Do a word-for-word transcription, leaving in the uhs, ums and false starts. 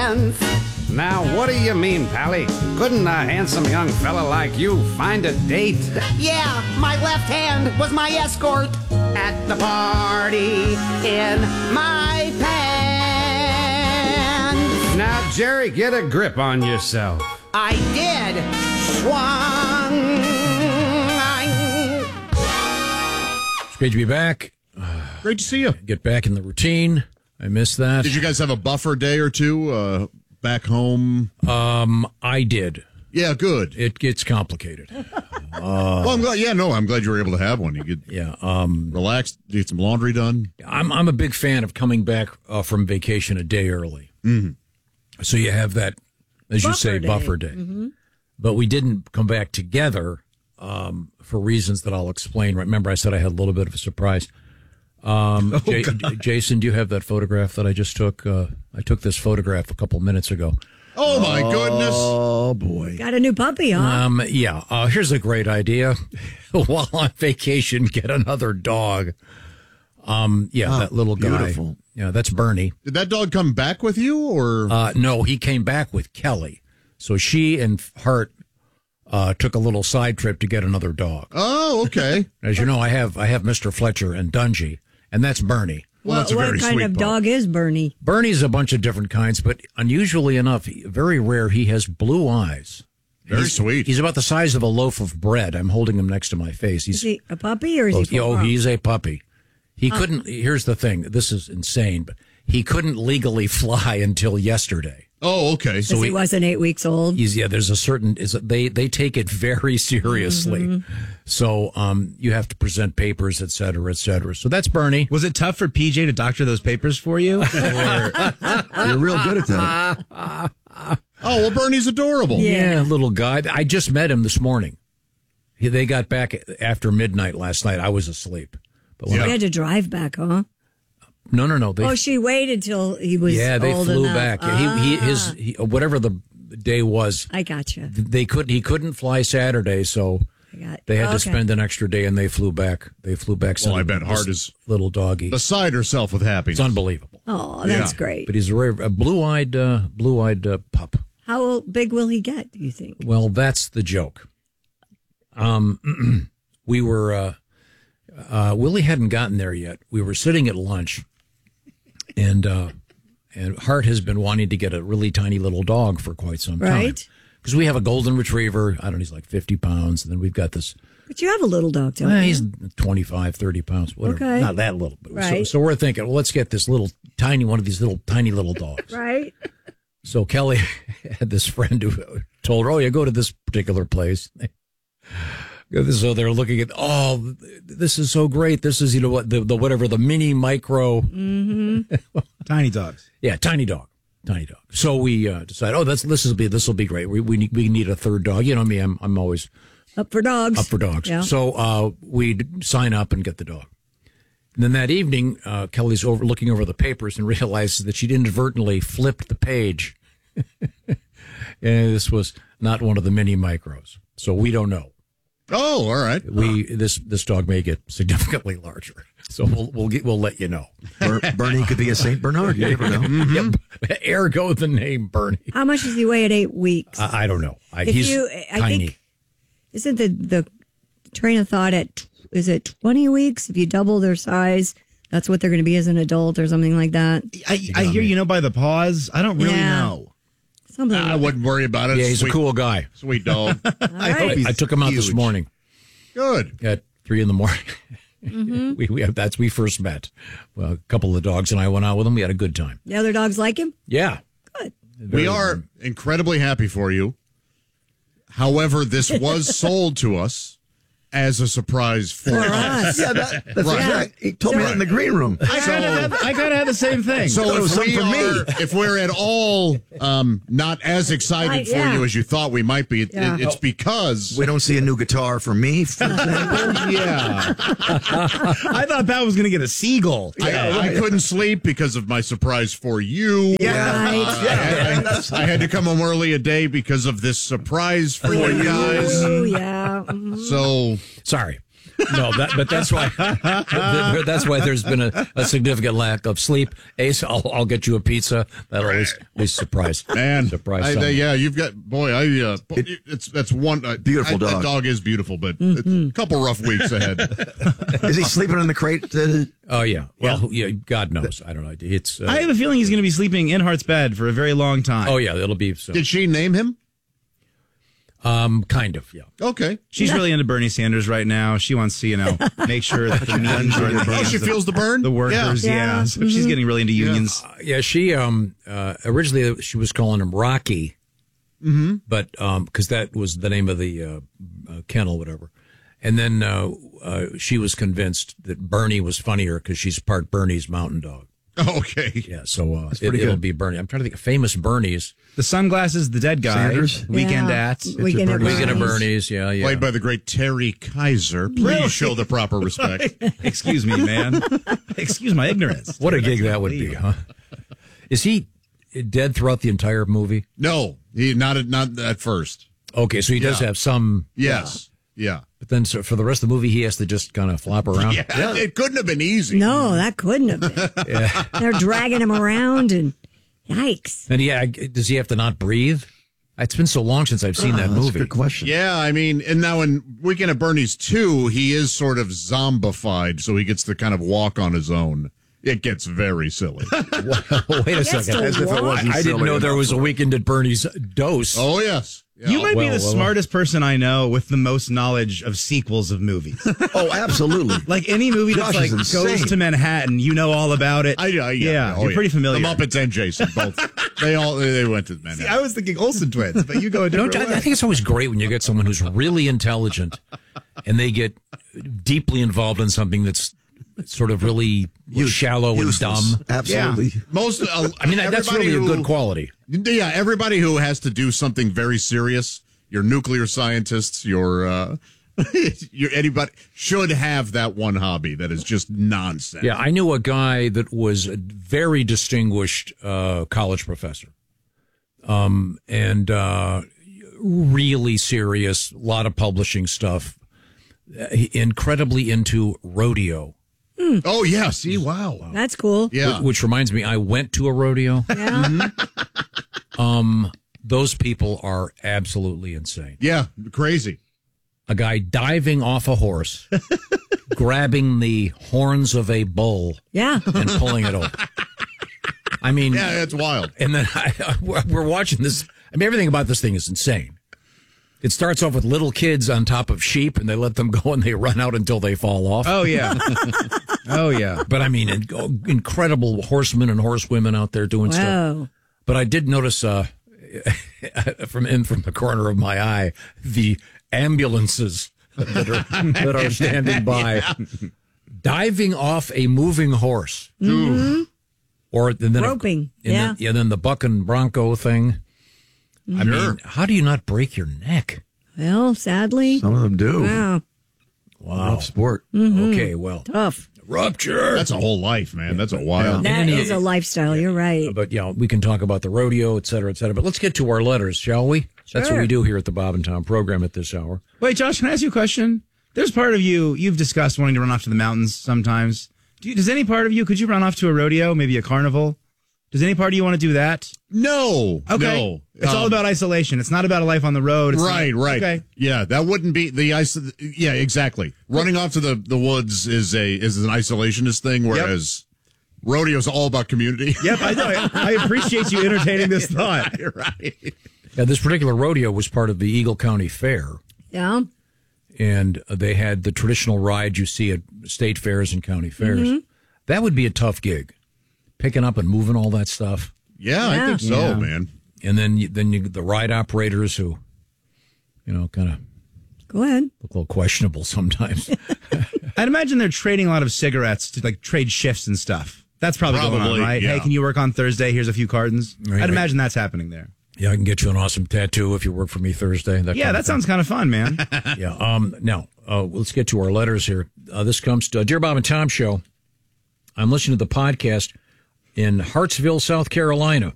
hands. Now, what do you mean, Pally? Couldn't a handsome young fella like you find a date? Yeah, my left hand was my escort at the party in my pants. Now, Jerry, get a grip on yourself. I did. Swung. It's great to be back. Great to see you. Get back in the routine. I missed that. Did you guys have a buffer day or two uh, back home? Um, I did. Yeah, good. It gets complicated. Uh, well, I'm glad. Yeah, no, I'm glad you were able to have one. You could yeah, um, relax, get some laundry done. I'm I'm a big fan of coming back uh, from vacation a day early. Mm-hmm. So you have that, as buffer you say, day. buffer day. Mm-hmm. But we didn't come back together um, for reasons that I'll explain. Remember, I said I had a little bit of a surprise. Um, oh, J- Jason, do you have that photograph that I just took? Uh, I took this photograph a couple minutes ago. Oh, my goodness. Oh, boy. Got a new puppy, huh? Um, yeah. Uh, here's a great idea. While on vacation, get another dog. Um, yeah, oh, that little guy. Beautiful. Yeah, that's Bernie. Did that dog come back with you, or? Uh, no, he came back with Kelly. So she and Hart uh, took a little side trip to get another dog. Oh, okay. As you know, I have I have Mister Fletcher and Dungy, and that's Bernie. Well, that's a what very kind sweet of pup. dog is Bernie? Bernie's a bunch of different kinds, but unusually enough, very rare, he has blue eyes. Very he's, sweet. He's about the size of a loaf of bread. I'm holding him next to my face. He's Is he a puppy or is oh, he full oh, grown? he's a puppy. He Uh. couldn't. Here's the thing. This is insane, but he couldn't legally fly until yesterday. Oh, okay. Because So he he- wasn't eight weeks old. He's, yeah, there's a certain is they they take it very seriously. Mm-hmm. So um, you have to present papers, et cetera, et cetera. So that's Bernie. Was it tough for P J to doctor those papers for you? Or- You're real good at that. Oh, well, Bernie's adorable. Yeah, little guy. I just met him this morning. He, they got back after midnight last night. I was asleep. But when He I, had to drive back, huh? no, no, no. They, Oh, she waited till he was yeah, they old flew enough. back. Yeah, he, he, his, Ah, he, whatever the day was, I gotcha. they couldn't. He couldn't fly Saturday, so I got, they had okay. to spend an extra day, and they flew back. They flew back. Well, I Sunday. bet Hart This is little doggy. beside herself with happiness. It's unbelievable. Oh, that's Yeah. great. But he's a, rare, a blue-eyed, uh, blue-eyed uh, pup. How big will he get, do you think? Well, that's the joke. Um, we were uh, uh, Willie hadn't gotten there yet. We were sitting at lunch, and uh, and Hart has been wanting to get a really tiny little dog for quite some time. Right. Because we have a golden retriever. I don't know, he's like fifty pounds. And then we've got this. But you have a little dog, don't Eh, you? he's twenty-five, thirty pounds. Whatever. Okay. Not that little. But so, Right. so we're thinking, well, let's get this little tiny one of these little tiny little dogs. Right? So Kelly had this friend who told her, oh, you go to this particular place. So they're looking at, oh, this is so great. This is, you know, what the, the whatever, the mini micro. Mm-hmm. Tiny dogs. Yeah, tiny dog. Tiny dog. So we uh, decided, oh, that's, this will be this will be great. We we need, we need a third dog. You know me, I'm I'm always Up for dogs. up for dogs. Yeah. So uh, we'd sign up and get the dog. And then that evening, uh, Kelly's over looking over the papers and realizes that she'd inadvertently flipped the page. And this was not one of the mini micros. So we don't know. Oh, all right. We this this dog may get significantly larger. So we'll we'll get, we'll let you know. Ber- Bernie could be a Saint Bernard. You never know. Yep. Ergo the name Bernie. How much does he weigh at eight weeks? I, I don't know. I, If he's you- I tiny. think- Isn't the, the train of thought at, is it twenty weeks? If you double their size, that's what they're going to be as an adult or something like that? I, I hear you know by the paws. I don't really Yeah. know. Something I like wouldn't worry about it. Yeah, he's Sweet- a cool guy. Sweet dog. that. All right. I took him out this huge. morning Good. at three in the morning. Mm-hmm. we we have, that's we first met. Well, a couple of the dogs and I went out with him. We had a good time. The other dogs like him? Yeah. Good. We are incredibly happy for you. However, this was sold to us as a surprise for, For us. us. Yeah, that, that's Right. exact. He told me that in the green room. I kind of had, I kind of had the same thing. So Thought it was if we something for me. are, if we're at all um, not as excited Right, for yeah. you as you thought we might be, it, Yeah. it's because We don't see a new guitar for me. For example. yeah, I thought Pat was going to get a seagull. I, I couldn't sleep because of my surprise for you. Yeah. Right. I, I, I had to come home early a day because of this surprise for you guys. Oh, yeah. Mhm. So Sorry. No, that, but that's why that's why there's been a, a significant lack of sleep. Ace, I'll, I'll get you a pizza. That'll always be surprise. Man, surprise. I, someone. yeah, you've got boy. I uh, it, it's that's one uh, Beautiful I, dog. That dog is beautiful, but Mm-hmm. it's a couple rough weeks ahead. Is he sleeping in the crate? Uh, Oh yeah. Well, yeah. God knows. I don't know. It's. Uh, I have a feeling he's going to be sleeping in Hart's bed for a very long time. oh yeah, it'll be. So, Did she name him? um, kind of. Yeah. Okay. She's really into Bernie Sanders right now. She wants to, you know, make sure that the unions are in the Oh, hands she of feels the burn. the workers. Yeah. Yeah, Yeah. so she's getting really into unions. Uh, yeah. She um uh, originally she was calling him Rocky, mm-hmm. but um because that was the name of the uh, uh, kennel, whatever. And then uh, uh, she was convinced that Bernie was funnier because she's part Bernie's mountain dog. Oh, okay. Yeah, so uh, it, pretty it'll good. be Bernie. I'm trying to think of famous Bernies. The sunglasses, the dead guy, Sanders? weekend Yeah. at. Weekend at Weekend of Bernie's. Bernie's, yeah, yeah. Played by the great Terry Kaiser. Please show the proper respect. Excuse me, man. Excuse my ignorance. What a gig that would be, huh? Is he dead throughout the entire movie? No, he not at not at first. Okay, so he does Yeah. have some, Yes. Yeah. but then so for the rest of the movie, he has to just kind of flop around. Yeah. It couldn't have been easy. No, that couldn't have been. They're dragging him around and yikes. And yeah, does he have to not breathe? It's been so long since I've seen that that's a movie. good question. Yeah, I mean, and now in Weekend at Bernie's two, he is sort of zombified, so he gets to kind of walk on his own. It gets very silly. Wait a Gets second. to As if it walk. wasn't I didn't silly know there enough. was a Weekend at Bernie's dose. Oh, yes. Yeah. You might well, be the well, smartest person I know with the most knowledge of sequels of movies. Oh, absolutely. Like any movie that's Josh like is goes insane. to Manhattan, you know all about it. I, I, yeah, yeah, oh, you're yeah. pretty familiar. The Muppets and Jason, both. they all they went to Manhattan. I was thinking Olsen twins, but you go a different Don't, I way. I think it's always great when you get someone who's really intelligent and they get deeply involved in something that's sort of really shallow Useless. and dumb. Absolutely. Most, uh, I mean, that's everybody really a who- good quality. Yeah, everybody who has to do something very serious, your nuclear scientists, your uh, your anybody should have that one hobby that is just nonsense. Yeah, I knew a guy that was a very distinguished uh, college professor, um, and uh, really serious, a lot of publishing stuff, uh, incredibly into rodeo. Oh yeah. See, wow. That's cool. Yeah. Which reminds me, I went to a rodeo. Yeah. Um, those people are absolutely insane. Yeah. Crazy. A guy diving off a horse, grabbing the horns of a bull Yeah. and pulling it over. I mean, Yeah, it's wild. and then I, we're watching this. I mean, everything about this thing is insane. It starts off with little kids on top of sheep, and they let them go, and they run out until they fall off. Oh yeah, oh yeah. But I mean, in- incredible horsemen and horsewomen out there doing stuff. Wow. But I did notice uh, from in from the corner of my eye the ambulances that are that are standing by, diving off a moving horse, or and then Roping, and yeah. then, yeah, then the buck and bronco thing. I mean, how do you not break your neck? Well, sadly. Some of them do. Wow. Wow. Rough sport. Okay, well, Tough. rupture. That's a whole life, man. That's a wild. That And then is he- a lifestyle. You're right. But yeah, we can talk about the rodeo, et cetera, et cetera. But let's get to our letters, shall we? That's what Sure. we do here at the Bob and Tom program at this hour. Wait, Josh, can I ask you a question? There's part of you you've discussed wanting to run off to the mountains sometimes. Do you, does any part of you could you run off to a rodeo, maybe a carnival? Does any part of you want to do that? No. Okay. No. It's all Um, about isolation. It's not about a life on the road. It's Right, not- right. Okay. Yeah, that wouldn't be the ice. Yeah, exactly. Running off to the, the woods is a is an isolationist thing, whereas rodeo's all about community. Yep, I know. I, I appreciate you entertaining this thought. You're right. Yeah, this particular rodeo was part of the Eagle County Fair, Yeah. and they had the traditional ride you see at state fairs and county fairs. That would be a tough gig, picking up and moving all that stuff, Yeah, I Yeah. think so, Yeah. man. and then you, then you, the ride operators who, you know, kind of Go ahead. look a little questionable sometimes. I'd imagine they're trading a lot of cigarettes to like trade shifts and stuff. That's probably, going on, Probably, right? yeah. Hey, can you work on Thursday? Here's a few cartons. Right, I'd right. imagine that's happening there. Yeah, I can get you an awesome tattoo if you work for me Thursday. That Yeah, kind that of thing. sounds kind of fun, man. Yeah. Um. Now, uh, let's get to our letters here. Uh, this comes to uh, Dear Bob and Tom Show. I'm listening to the podcast in Hartsville, South Carolina.